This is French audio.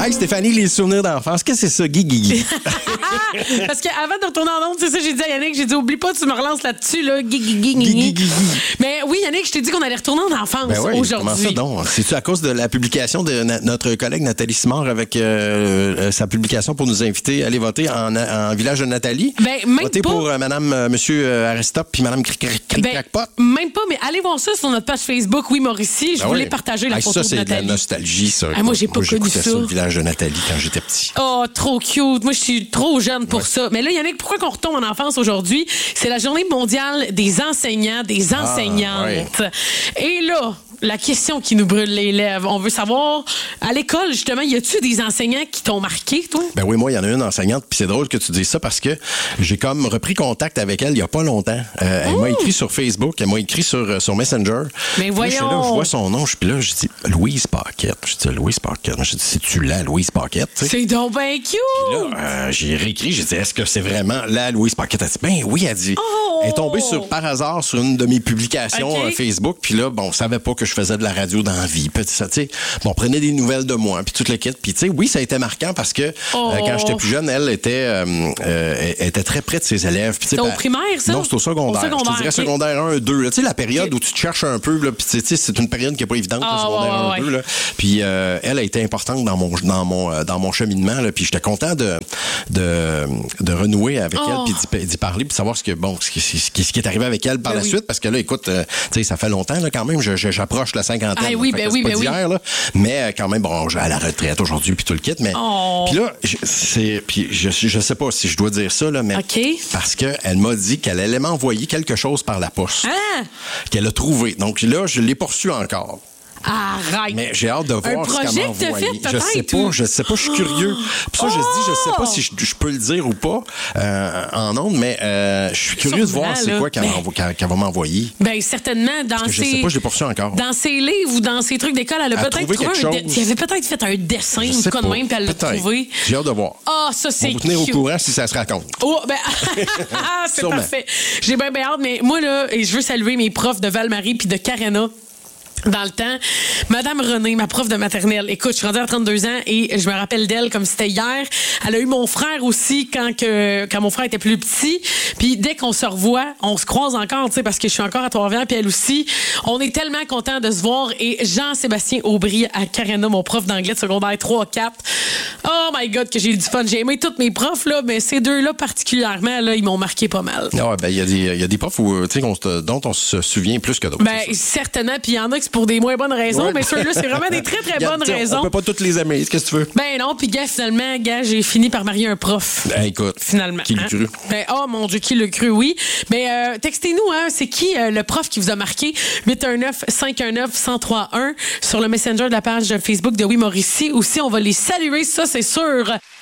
Hey Stéphanie, les souvenirs d'enfance, qu'est-ce que c'est ça, Guigui? Parce qu'avant de retourner en onde, c'est ça, j'ai dit à Yannick, j'ai dit, oublie pas, tu me relances là-dessus, là, Guigui. Mais oui, Yannick, je t'ai dit qu'on allait retourner en enfance aujourd'hui. Comment ça donc? C'est-tu à cause de la publication de notre collègue Nathalie Simard avec sa publication pour nous inviter à aller voter en village de Nathalie? Même voter pas. pour monsieur Aristop puis madame Crackpot? Même pas, mais allez voir ça sur notre page Facebook, oui, Mauricie. Je voulais partager la photo de Nathalie. Ça, c'est de la nostalgie, ça. Moi, j'ai pas connu ça. Sur le village de Nathalie quand j'étais petit. Oh, trop cute. Moi, je suis trop jeune pour ça. Mais là, Yannick, pourquoi qu'on retombe en enfance aujourd'hui? C'est la journée mondiale des enseignants, des enseignantes. Et là, la question qui nous brûle les lèvres, on veut savoir, à l'école, justement, y a-tu des enseignants qui t'ont marqué, toi? Ben oui, moi, il y en a une enseignante, puis c'est drôle que tu dises ça parce que j'ai comme repris contact avec elle il y a pas longtemps. Elle m'a écrit sur Facebook, elle m'a écrit sur Messenger. Mais voyons! Là, je vois son nom, puis là, je dis Louise Paquette. Je dis Louise Paquette. Je dis, c'est-tu la Louise Paquette? T'sais? C'est donc bien cute! Puis là, j'ai réécrit, j'ai dit, est-ce que c'est vraiment la Louise Paquette? Elle dit, ben oui, elle dit. Elle est tombée par hasard sur une de mes publications Facebook, puis là, on savait pas que je faisais de la radio dans la vie. Puis ça, tu sais, on prenait des nouvelles de moi, puis toute l'équipe. Puis tu sais, oui, ça a été marquant parce que quand j'étais plus jeune, elle était très près de ses élèves. C'était au primaire, ça? Non, c'est au secondaire. Je te dirais secondaire 1, 2. Tu sais, la période où tu te cherches un peu, puis tu sais, c'est une période qui est pas évidente, le secondaire 1, 2. Là. Puis elle a été importante dans mon cheminement. Là, puis j'étais content de renouer avec elle, puis d'y parler, puis de savoir ce qui est arrivé avec elle par la suite. Parce que là, écoute, tu sais, ça fait longtemps là, quand même. J'approche la cinquantaine. Ah oui, ben oui, ben d'hier, là. Mais quand même, j'ai à la retraite aujourd'hui, puis tout le kit. Mais puis là, je sais pas si je dois dire ça, là, mais parce qu'elle m'a dit qu'elle allait m'envoyer quelque chose par la poste qu'elle a trouvé. Donc là, je l'ai poursu encore. Arrête. Mais j'ai hâte de voir ce qu'elle m'a envoyé. Je sais pas, je suis curieux. Puis ça, je sais pas si je peux le dire ou pas en ondes, mais je suis curieux de voir c'est quoi qu'elle va m'envoyer. Ben certainement dans je sais pas, je l'ai poursu encore. Dans ses livres ou dans ses trucs d'école, elle a peut-être trouvé quelque chose. Il avait peut-être fait un dessin ou quoi de même, puis elle l'a trouvé. J'ai hâte de voir. Ça c'est cute. On va vous tenir au courant si ça se raconte. C'est parfait. J'ai bien hâte, mais moi là, je veux saluer mes profs de Val-Marie puis de Carena. Dans le temps, Madame Renée, ma prof de maternelle, écoute, je suis rendue à 32 ans et je me rappelle d'elle comme c'était hier. Elle a eu mon frère aussi quand mon frère était plus petit. Puis dès qu'on se revoit, on se croise encore, tu sais, parce que je suis encore à Trois-Rivières, puis elle aussi. On est tellement contents de se voir. Et Jean-Sébastien Aubry à Carena, mon prof d'anglais de secondaire 3-4. Oh my God, que j'ai eu du fun. J'ai aimé tous mes profs, là, mais ces deux-là particulièrement, là, ils m'ont marqué pas mal. Ah, ben, il y a des profs dont on se souvient plus que d'autres. Ben, certainement. Puis il y en a qui pour des moins bonnes raisons, mais ceux-là, c'est vraiment des très, très bonnes raisons. On peut pas toutes les aimer, qu'est-ce que tu veux? Ben non, puis finalement, j'ai fini par marier un prof. Ben écoute, finalement. Qui l'a cru? Ben, oh mon Dieu, qui l'a cru, oui. Mais textez-nous, c'est qui le prof qui vous a marqué? 819-519-1031 sur le Messenger de la page Facebook de Oui Mauricie. Aussi, on va les saluer, ça, c'est sûr.